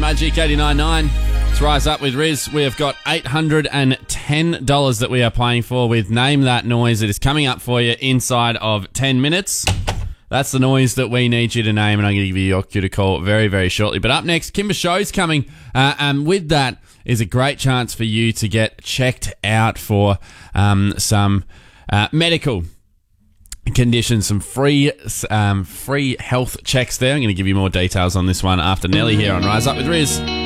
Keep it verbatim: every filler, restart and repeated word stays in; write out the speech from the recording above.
Magic eighty-nine point nine. Let's rise up with Riz. We have got eight hundred ten dollars that we are playing for with Name That Noise. It is coming up for you inside of ten minutes. That's the noise that we need you to name, and I'm going to give you your cue to call very, very shortly. But up next, Kimber Show's coming, uh, and with that is a great chance for you to get checked out for um, some uh, medical conditions, some free um, free health checks there. I'm going to give you more details on this one after Nelly here on Rise Up with Riz.